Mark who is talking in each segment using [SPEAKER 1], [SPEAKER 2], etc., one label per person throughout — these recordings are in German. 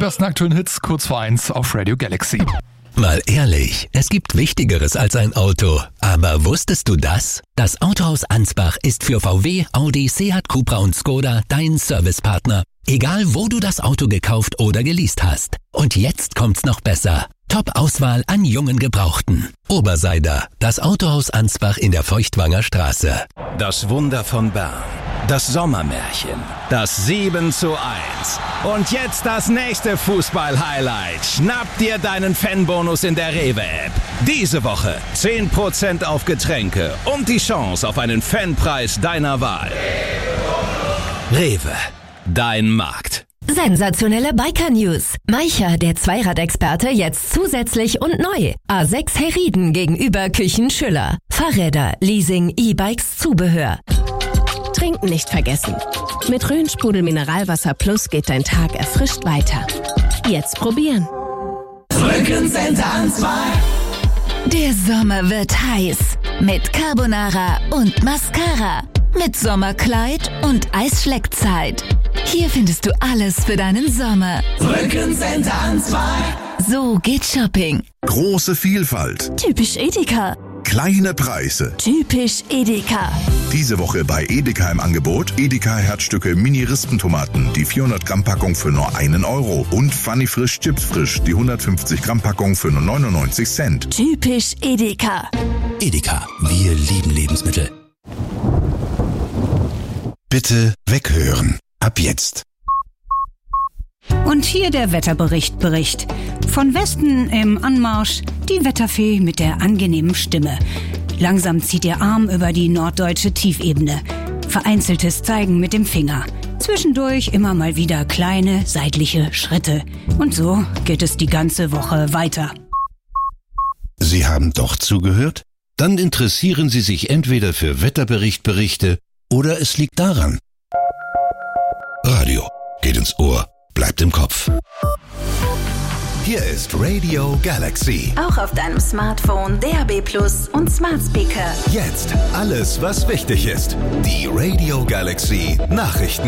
[SPEAKER 1] besten aktuellen Hits kurz vor 1 auf Radio Galaxy.
[SPEAKER 2] Mal ehrlich, es gibt Wichtigeres als ein Auto. Aber wusstest du das? Das Autohaus Ansbach ist für VW, Audi, Seat, Cupra und Skoda dein Servicepartner. Egal, wo du das Auto gekauft oder geleast hast. Und jetzt kommt's noch besser. Top-Auswahl an jungen Gebrauchten. Oberseider, das Autohaus Ansbach in der Feuchtwanger Straße.
[SPEAKER 3] Das Wunder von Bern. Das Sommermärchen. Das 7:1. Und jetzt das nächste Fußball-Highlight. Schnapp dir deinen Fanbonus in der Rewe-App. Diese Woche 10% auf Getränke und die Chance auf einen Fanpreis deiner Wahl. Rewe, dein Markt.
[SPEAKER 4] Sensationelle Biker-News. Maicher, der Zweiradexperte, jetzt zusätzlich und neu. A6 Herrieden gegenüber Küchen Schüller. Fahrräder, Leasing, E-Bikes, Zubehör.
[SPEAKER 5] Trinken nicht vergessen. Mit Rhön-Sprudel Mineralwasser Plus geht dein Tag erfrischt weiter. Jetzt probieren.
[SPEAKER 6] Rückencenter Ansbach.
[SPEAKER 7] Der Sommer wird heiß. Mit Carbonara und Mascara. Mit Sommerkleid und Eisschleckzeit. Hier findest du alles für deinen Sommer.
[SPEAKER 6] Rückencenter Ansbach.
[SPEAKER 7] So geht Shopping.
[SPEAKER 8] Große Vielfalt.
[SPEAKER 7] Typisch Edeka.
[SPEAKER 8] Kleine Preise.
[SPEAKER 7] Typisch Edeka.
[SPEAKER 8] Diese Woche bei Edeka im Angebot Edeka Herzstücke Mini-Rispentomaten, die 400 Gramm Packung für nur 1 Euro und Funny Frisch Chips Frisch, die 150 Gramm Packung für nur 99 Cent.
[SPEAKER 7] Typisch Edeka.
[SPEAKER 2] Edeka, wir lieben Lebensmittel.
[SPEAKER 8] Bitte weghören. Ab jetzt.
[SPEAKER 9] Und hier der Wetterbericht. Von Westen im Anmarsch die Wetterfee mit der angenehmen Stimme. Langsam zieht ihr Arm über die norddeutsche Tiefebene. Vereinzeltes Zeigen mit dem Finger. Zwischendurch immer mal wieder kleine seitliche Schritte. Und so geht es die ganze Woche weiter.
[SPEAKER 10] Sie haben doch zugehört? Dann interessieren Sie sich entweder für Wetterberichte oder es liegt daran. Radio geht ins Ohr, bleibt im Kopf.
[SPEAKER 2] Hier ist Radio Galaxy.
[SPEAKER 7] Auch auf deinem Smartphone, DAB+ und Smart Speaker.
[SPEAKER 2] Jetzt alles, was wichtig ist. Die Radio Galaxy Nachrichten.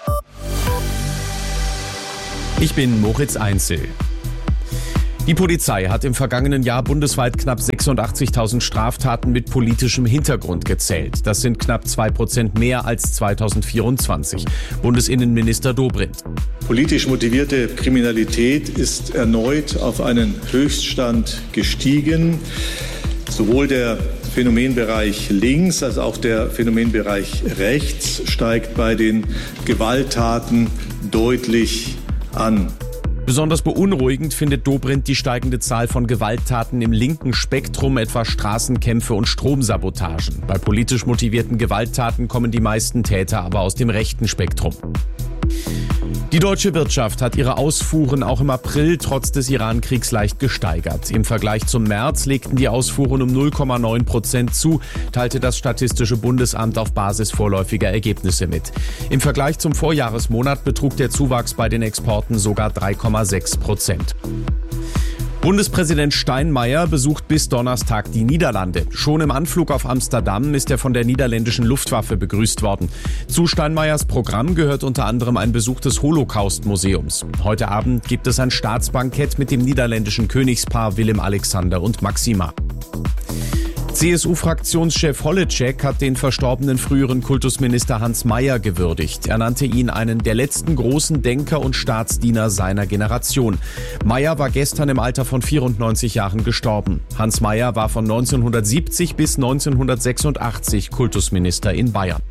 [SPEAKER 11] Ich bin Moritz Einzel. Die Polizei hat im vergangenen Jahr bundesweit knapp 86.000 Straftaten mit politischem Hintergrund gezählt. Das sind knapp 2% mehr als 2024. Bundesinnenminister Dobrindt.
[SPEAKER 12] Politisch motivierte Kriminalität ist erneut auf einen Höchststand gestiegen. Sowohl der Phänomenbereich links als auch der Phänomenbereich rechts steigt bei den Gewalttaten deutlich an.
[SPEAKER 11] Besonders beunruhigend findet Dobrindt die steigende Zahl von Gewalttaten im linken Spektrum, etwa Straßenkämpfe und Stromsabotagen. Bei politisch motivierten Gewalttaten kommen die meisten Täter aber aus dem rechten Spektrum. Die deutsche Wirtschaft hat ihre Ausfuhren auch im April trotz des Iran-Kriegs leicht gesteigert. Im Vergleich zum März legten die Ausfuhren um 0,9% zu, teilte das Statistische Bundesamt auf Basis vorläufiger Ergebnisse mit. Im Vergleich zum Vorjahresmonat betrug der Zuwachs bei den Exporten sogar 3,6%. Bundespräsident Steinmeier besucht bis Donnerstag die Niederlande. Schon im Anflug auf Amsterdam ist er von der niederländischen Luftwaffe begrüßt worden. Zu Steinmeiers Programm gehört unter anderem ein Besuch des Holocaust-Museums. Heute Abend gibt es ein Staatsbankett mit dem niederländischen Königspaar Willem Alexander und Maxima. CSU-Fraktionschef Holleczek hat den verstorbenen früheren Kultusminister Hans Mayer gewürdigt. Er nannte ihn einen der letzten großen Denker und Staatsdiener seiner Generation. Mayer war gestern im Alter von 94 Jahren gestorben. Hans Mayer war von 1970 bis 1986 Kultusminister in Bayern.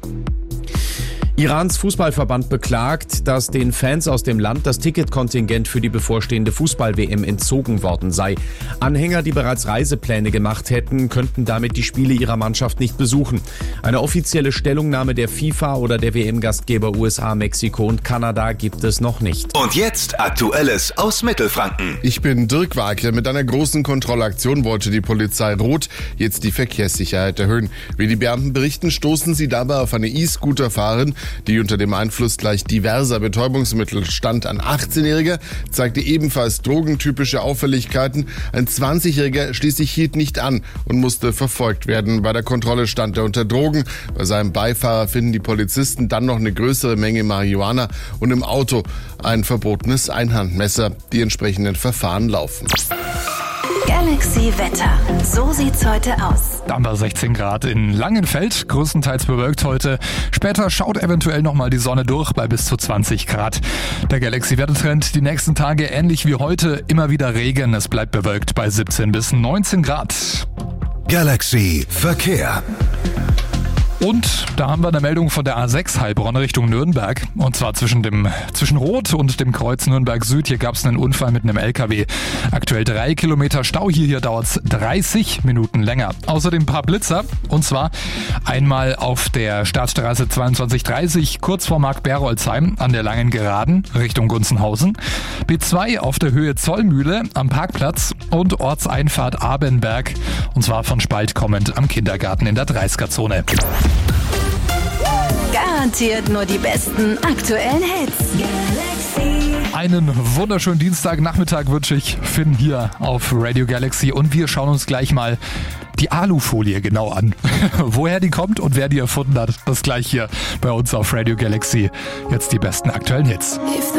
[SPEAKER 11] Irans Fußballverband beklagt, dass den Fans aus dem Land das Ticketkontingent für die bevorstehende Fußball-WM entzogen worden sei. Anhänger, die bereits Reisepläne gemacht hätten, könnten damit die Spiele ihrer Mannschaft nicht besuchen. Eine offizielle Stellungnahme der FIFA oder der WM-Gastgeber USA, Mexiko und Kanada gibt es noch nicht.
[SPEAKER 2] Und jetzt Aktuelles aus Mittelfranken.
[SPEAKER 13] Ich bin Dirk Wagner. Mit einer großen Kontrollaktion wollte die Polizei Rot jetzt die Verkehrssicherheit erhöhen. Wie die Beamten berichten, stoßen sie dabei auf eine E-Scooter-Fahrerin Die unter dem Einfluss gleich diverser Betäubungsmittel stand. Ein 18-Jähriger zeigte ebenfalls drogentypische Auffälligkeiten. Ein 20-Jähriger schließlich hielt nicht an und musste verfolgt werden. Bei der Kontrolle stand er unter Drogen. Bei seinem Beifahrer finden die Polizisten dann noch eine größere Menge Marihuana und im Auto ein verbotenes Einhandmesser. Die entsprechenden Verfahren laufen.
[SPEAKER 7] Galaxy Wetter. So sieht's heute aus.
[SPEAKER 1] Dann bei 16 Grad in Langenfeld, größtenteils bewölkt heute. Später schaut eventuell nochmal die Sonne durch bei bis zu 20 Grad. Der Galaxy-Wettertrend die nächsten Tage ähnlich wie heute, immer wieder Regen. Es bleibt bewölkt bei 17 bis 19 Grad.
[SPEAKER 10] Galaxy Verkehr.
[SPEAKER 1] Und da haben wir eine Meldung von der A6 Heilbronn Richtung Nürnberg. Und zwar zwischen Rot und dem Kreuz Nürnberg Süd. Hier gab es einen Unfall mit einem LKW. Aktuell 3 Kilometer Stau. Hier dauert es 30 Minuten länger. Außerdem ein paar Blitzer. Und zwar einmal auf der Staatsstraße 2230 kurz vor Mark Berolzheim an der Langen Geraden Richtung Gunzenhausen. B2 auf der Höhe Zollmühle am Parkplatz und Ortseinfahrt Abenberg. Und zwar von Spalt kommend am Kindergarten in der 30er-Zone.
[SPEAKER 7] Garantiert nur die besten aktuellen Hits.
[SPEAKER 1] Einen wunderschönen Dienstagnachmittag wünsche ich Finn hier auf Radio Galaxy und wir schauen uns gleich mal die Alufolie genau an. Woher die kommt und wer die erfunden hat, das gleich hier bei uns auf Radio Galaxy. Jetzt die besten aktuellen Hits.